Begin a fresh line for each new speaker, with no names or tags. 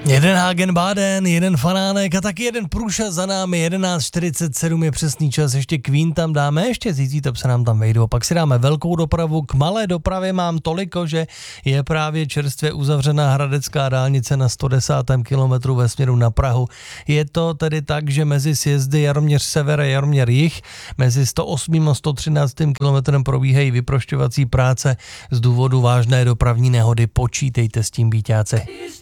Jeden Hagen-Baden, jeden Fanánek a taky jeden průšaz za námi, 11:47 je přesný čas, ještě Queen tam dáme, ještě ZZ Top se nám tam vejdou, pak si dáme velkou dopravu, k malé dopravě mám toliko, že je právě čerstvě uzavřená hradecká dálnice na 110. kilometru ve směru na Prahu. Je to tedy tak, že mezi sjezdy Jaroměř sever a Jaroměř jih, mezi 108. a 113. kilometrem probíhají vyprošťovací práce z důvodu vážné dopravní nehody, počítejte s tím, býťáci.